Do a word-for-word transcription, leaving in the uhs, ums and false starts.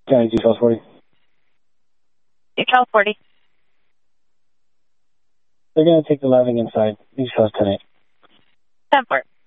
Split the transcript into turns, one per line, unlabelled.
County Details forty.
Detail forty.
They're going to take the Loving inside. Details tonight.
ten four.